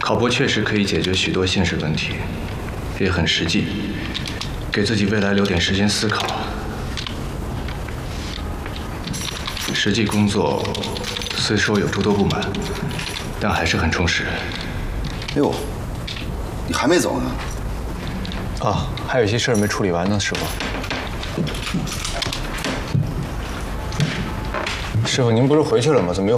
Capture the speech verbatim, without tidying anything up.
考博确实可以解决许多现实问题，也很实际，给自己未来留点时间思考。实际工作虽说有诸多不满，但还是很充实。 哎呦，你还没走呢？ 啊，还有一些事儿没处理完呢，师傅。师傅，您不是回去了吗？怎么又？